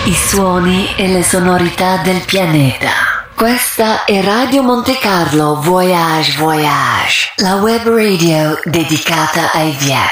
I suoni e le sonorità del pianeta. Questa è Radio Monte Carlo Voyage Voyage, la web radio dedicata ai viaggi.